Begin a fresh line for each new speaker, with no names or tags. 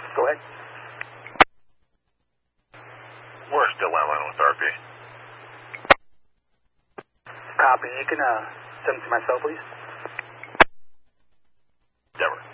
Go ahead.
We're still online with RP.
Copy. You can send it to myself, please.
Denver.